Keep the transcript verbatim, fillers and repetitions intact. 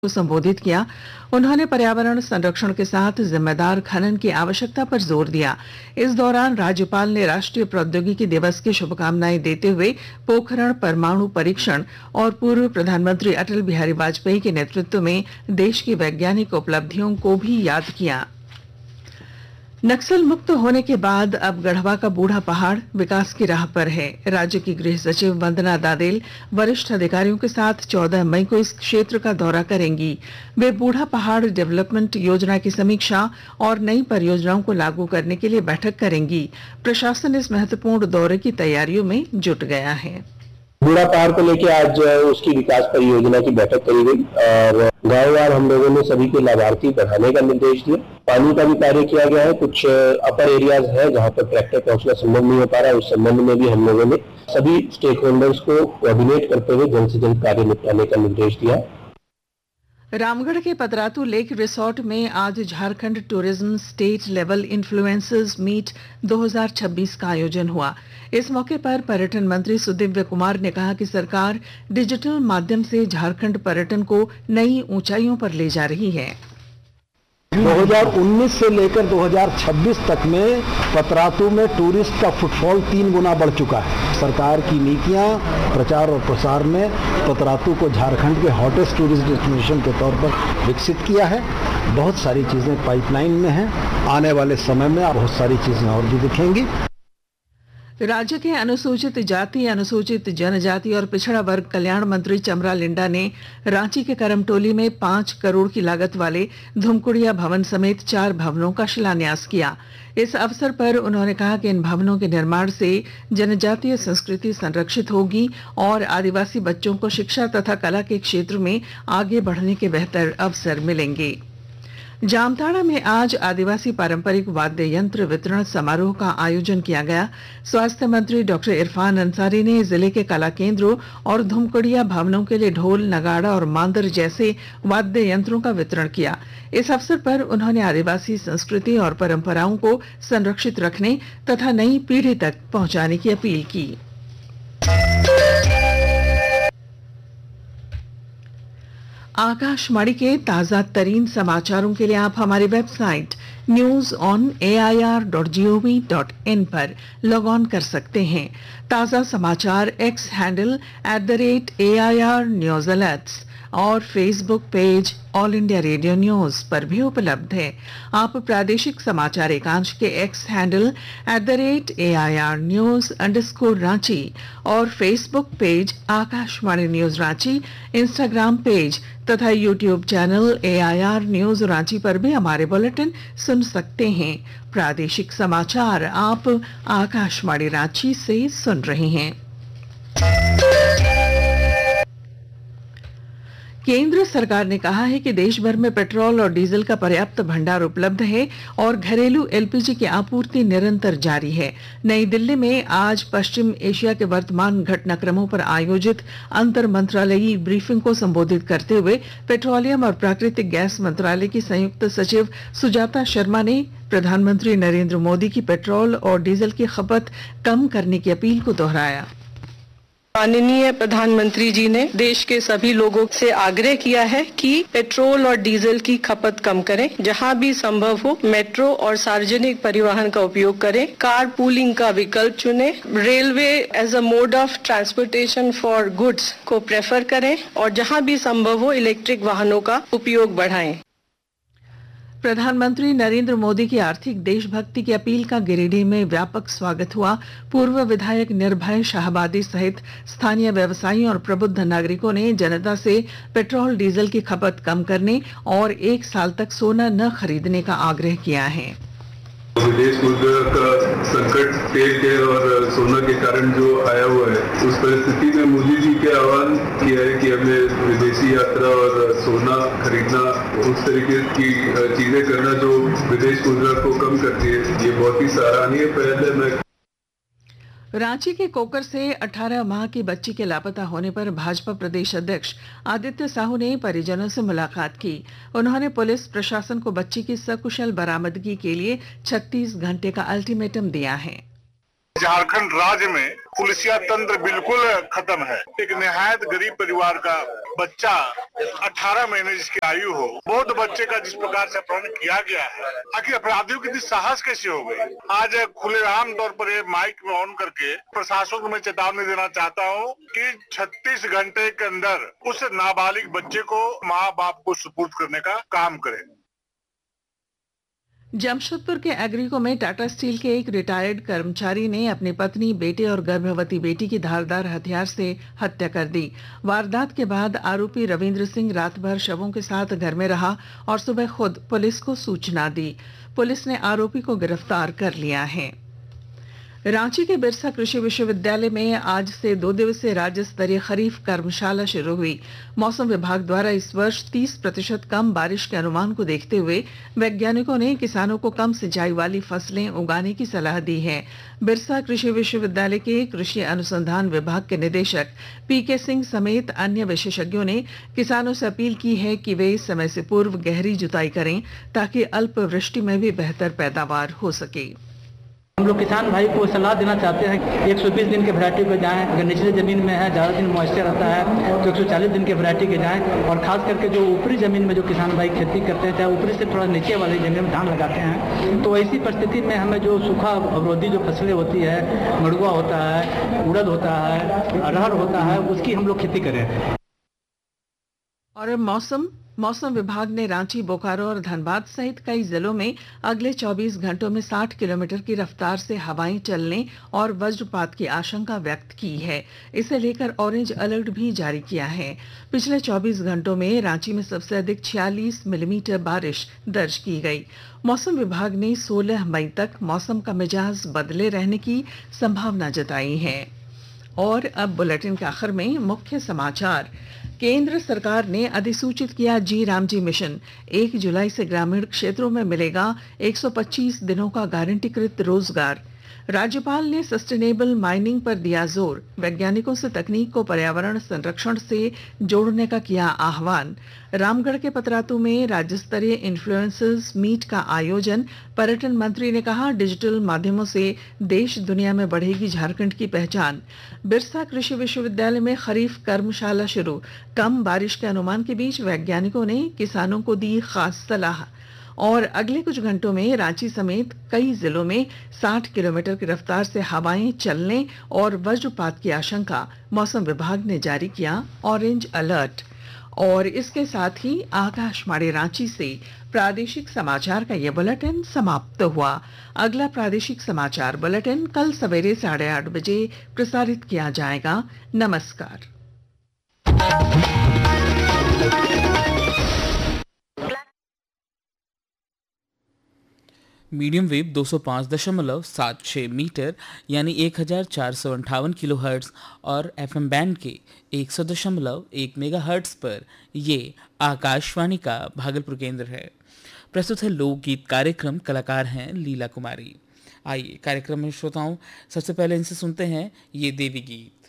को संबोधित किया। उन्होंने पर्यावरण संरक्षण के साथ जिम्मेदार खनन की आवश्यकता पर जोर दिया। इस दौरान राज्यपाल ने राष्ट्रीय प्रौद्योगिकी दिवस की शुभकामनाएं देते हुए पोखरण परमाणु परीक्षण और पूर्व प्रधानमंत्री अटल बिहारी वाजपेयी के नेतृत्व में देश की वैज्ञानिक उपलब्धियों को भी याद किया। नक्सल मुक्त होने के बाद अब गढ़वा का बूढ़ा पहाड़ विकास की राह पर है। राज्य की गृह सचिव वंदना दादेल वरिष्ठ अधिकारियों के साथ चौदह मई को इस क्षेत्र का दौरा करेंगी। वे बूढ़ा पहाड़ डेवलपमेंट योजना की समीक्षा और नई परियोजनाओं को लागू करने के लिए बैठक करेंगी। प्रशासन इस महत्वपूर्ण दौरे की तैयारियों में जुट गया है। बूढ़ा पहाड़ को लेकर आज उसकी विकास परियोजना की बैठक करी गई और गांववार हम लोगों ने सभी के लाभार्थी बढ़ाने का निर्देश दिया। पानी का भी कार्य किया गया है। कुछ अपर एरियाज है जहां पर ट्रैक्टर पहुंचना संभव नहीं हो पा रहा है। उस संबंध में भी हम लोगों ने सभी स्टेक होल्डर्स को कोऑर्डिनेट करते हुए जल्द से जल्द कार्य निपटाने का निर्देश दिया। रामगढ़ के पतरातू लेक रिसोर्ट में आज Jharkhand tourism state level influencers meet दो हज़ार छब्बीस का आयोजन हुआ। इस मौके पर पर्यटन मंत्री सुदिव्य कुमार ने कहा कि सरकार डिजिटल माध्यम से झारखंड पर्यटन को नई ऊंचाइयों पर ले जा रही है। दो हज़ार उन्नीस से लेकर दो हज़ार छब्बीस तक में पतरातू में टूरिस्ट का फुटफॉल तीन गुना बढ़ चुका है। सरकार की नीतियां, प्रचार और प्रसार ने पतरातू को झारखंड के हॉटेस्ट टूरिस्ट डेस्टिनेशन के तौर पर विकसित किया है। बहुत सारी चीजें पाइपलाइन में हैं। आने वाले समय में बहुत सारी चीजें और भी दिखेंगी। राज्य के अनुसूचित जाति, अनुसूचित जनजाति और पिछड़ा वर्ग कल्याण मंत्री चमरा लिंडा ने रांची के करमटोली में पांच करोड़ की लागत वाले धुमकुड़िया भवन समेत चार भवनों का शिलान्यास किया। इस अवसर पर उन्होंने कहा कि इन भवनों के निर्माण से जनजातीय संस्कृति संरक्षित होगी और आदिवासी बच्चों को शिक्षा तथा कला के क्षेत्र में आगे बढ़ने के बेहतर अवसर मिलेंगे। जामताड़ा में आज आदिवासी पारंपरिक वाद्य यंत्र वितरण समारोह का आयोजन किया गया। स्वास्थ्य मंत्री डॉक्टर इरफान अंसारी ने जिले के कला केंद्रों और धुमकुड़िया भवनों के लिए ढोल, नगाड़ा और मांदर जैसे वाद्य यंत्रों का वितरण किया। इस अवसर पर उन्होंने आदिवासी संस्कृति और परंपराओं को संरक्षित रखने तथा नई पीढ़ी तक पहुंचाने की अपील की। आकाशवाणी के ताजा तरीन समाचारों के लिए आप हमारी website news on A I R dot G O V dot in पर लॉग ऑन कर सकते हैं। ताजा समाचार x handle at the rate A I R news alerts और Facebook page all India radio news पर भी उपलब्ध है। आप प्रादेशिक समाचार एकांश के x handle at the rate A I R news underscore Ranchi और Facebook page Akashvani news Ranchi, Instagram page तथा YouTube channel A I R news Ranchi पर भी हमारे बुलेटिन सुन सकते हैं। प्रादेशिक समाचार आप आकाशवाणी रांची से सुन रहे हैं। केंद्र सरकार ने कहा है कि देश भर में पेट्रोल और डीजल का पर्याप्त भंडार उपलब्ध है और घरेलू एल पी जी की आपूर्ति निरंतर जारी है। नई दिल्ली में आज पश्चिम एशिया के वर्तमान घटनाक्रमों पर आयोजित अंतर मंत्रालयी ब्रीफिंग को संबोधित करते हुए पेट्रोलियम और प्राकृतिक गैस मंत्रालय की संयुक्त सचिव सुजाता शर्मा ने प्रधानमंत्री नरेंद्र मोदी की पेट्रोल और डीजल की खपत कम करने की अपील को दोहराया। माननीय प्रधानमंत्री जी ने देश के सभी लोगों से आग्रह किया है कि पेट्रोल और डीजल की खपत कम करें। जहां भी संभव हो मेट्रो और सार्वजनिक परिवहन का उपयोग करें। कार पूलिंग का विकल्प चुनें। Railway as a mode of transportation for goods को प्रेफर करें और जहां भी संभव हो इलेक्ट्रिक वाहनों का उपयोग बढ़ाएं। प्रधानमंत्री नरेंद्र मोदी की आर्थिक देशभक्ति की अपील का गिरिडीह में व्यापक स्वागत हुआ। पूर्व विधायक निर्भय शाहबादी सहित स्थानीय व्यवसायियों और प्रबुद्ध नागरिकों ने जनता से पेट्रोल डीजल की खपत कम करने और एक साल तक सोना न खरीदने का आग्रह किया है। विदेश मुद्रा का संकट तेल के और सोना के कारण जो आया हुआ है, उस परिस्थिति में मोदी जी के आह्वान किया है कि हमें विदेशी यात्रा और सोना खरीदना, उस तरीके की चीजें करना जो विदेश मुद्रा को कम करती है, ये बहुत ही सराहनीय पहल है। मैं रांची के कोकर से अठारह माह की बच्ची के लापता होने पर भाजपा प्रदेश अध्यक्ष आदित्य साहू ने परिजनों से मुलाकात की। उन्होंने पुलिस प्रशासन को बच्ची की सकुशल बरामदगी के लिए छत्तीस घंटे का अल्टीमेटम दिया है। झारखंड राज्य में पुलिसिया तंत्र बिल्कुल खत्म है। एक निहायत गरीब परिवार का बच्चा अठारह महीने जिसकी आयु हो, बहुत बच्चे का जिस प्रकार से अपहरण किया गया है, आखिर अपराधियों की इतनी साहस कैसे हो गई। आज खुलेआम तौर पर ये माइक में ऑन करके प्रशासन को मैं चेतावनी देना चाहता हूँ कि छत्तीस घंटे के अंदर उस नाबालिग बच्चे को माँ बाप को सुपुर्द करने का काम करें। जमशेदपुर के एग्रीको में टाटा स्टील के एक रिटायर्ड कर्मचारी ने अपनी पत्नी, बेटे और गर्भवती बेटी की धारदार हथियार से हत्या कर दी। वारदात के बाद आरोपी रविंद्र सिंह रात भर शवों के साथ घर में रहा और सुबह खुद पुलिस को सूचना दी। पुलिस ने आरोपी को गिरफ्तार कर लिया है। रांची के बिरसा कृषि विश्वविद्यालय में आज से दो दिवसीय राज्य स्तरीय खरीफ कर्मशाला शुरू हुई। मौसम विभाग द्वारा इस वर्ष तीस प्रतिशत कम बारिश के अनुमान को देखते हुए वैज्ञानिकों ने किसानों को कम सिंचाई वाली फसलें उगाने की सलाह दी है। बिरसा कृषि विश्वविद्यालय के कृषि अनुसंधान विभाग के निदेशक पी के सिंह समेत अन्य विशेषज्ञों ने किसानों से अपील की है कि वे समय से पूर्व गहरी जुताई करें ताकि अल्प वृष्टि में भी बेहतर पैदावार हो सके। हम लोग किसान भाई को सलाह देना चाहते हैं कि एक सौ बीस दिन के वैरायटी पे जाएं। अगर निचली ज़मीन में है, ज़्यादा दिन मॉइस्चर रहता है तो एक सौ चालीस दिन के वैरायटी के जाएं। और खास करके जो ऊपरी ज़मीन में जो किसान भाई खेती करते हैं, चाहे ऊपरी से थोड़ा नीचे वाली ज़मीन में धान लगाते हैं, तो ऐसी परिस्थिति में हमें जो सूखा अवरोधी जो फसलें होती है, मड़ुआ होता है, उड़द होता है, अरहर होता है, उसकी हम लोग खेती करें। और मौसम मौसम विभाग ने रांची, बोकारो और धनबाद सहित कई जिलों में अगले चौबीस घंटों में साठ किलोमीटर की रफ्तार से हवाएं चलने और वज्रपात की आशंका व्यक्त की है। इसे लेकर ऑरेंज अलर्ट भी जारी किया है। पिछले चौबीस घंटों में रांची में सबसे अधिक छियालीस मिलीमीटर बारिश दर्ज की गई। मौसम विभाग ने सोलह मई तक मौसम का मिजाज बदले रहने की संभावना जताई है। और अब बुलेटिन के आखिर में मुख्य समाचार। केंद्र सरकार ने अधिसूचित किया जी रामजी मिशन। एक जुलाई से ग्रामीण क्षेत्रों में मिलेगा एक सौ पच्चीस दिनों का गारंटीकृत रोजगार। राज्यपाल ने सस्टेनेबल माइनिंग पर दिया जोर। वैज्ञानिकों से तकनीक को पर्यावरण संरक्षण से जोड़ने का किया आह्वान। रामगढ़ के पतरातू में राज्य स्तरीय इन्फ्लुएंसर्स मीट का आयोजन। पर्यटन मंत्री ने कहा, डिजिटल माध्यमों से देश दुनिया में बढ़ेगी झारखंड की पहचान। बिरसा कृषि विश्वविद्यालय में खरीफ कर्मशाला शुरू। कम बारिश के अनुमान के बीच वैज्ञानिकों ने किसानों को दी खास सलाह। और अगले कुछ घंटों में रांची समेत कई जिलों में साठ किलोमीटर की रफ्तार से हवाएं चलने और वज्रपात की आशंका। मौसम विभाग ने जारी किया ऑरेंज अलर्ट। और इसके साथ ही आकाशवाणी रांची से प्रादेशिक समाचार का यह बुलेटिन समाप्त हुआ। अगला प्रादेशिक समाचार बुलेटिन कल सवेरे साढ़े आठ बजे प्रसारित किया जाएगा। नमस्कार। मीडियम वेव दो सौ पाँच दशमलव सात छः मीटर यानी एक हज़ार चार सौ अंठावन किलो हर्ट्ज़ और एफएम बैंड के एक सौ दशमलव एक मेगा हर्ट्ज़ पर ये आकाशवाणी का भागलपुर केंद्र है। प्रस्तुत है लोकगीत कार्यक्रम। कलाकार हैं लीला कुमारी। आइए कार्यक्रम में श्रोताओं सबसे पहले इनसे सुनते हैं ये देवी गीत।